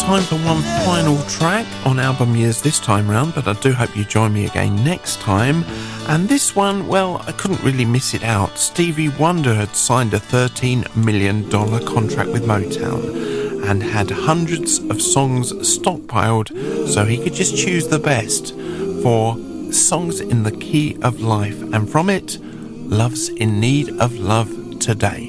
time for one final track on Album Years this time round, but I do hope you join me again next time. And this one, well, I couldn't really miss it out. Stevie Wonder had signed a $13 million contract with Motown and had hundreds of songs stockpiled so he could just choose the best for Songs in the Key of Life, and from it, Love's in Need of Love Today.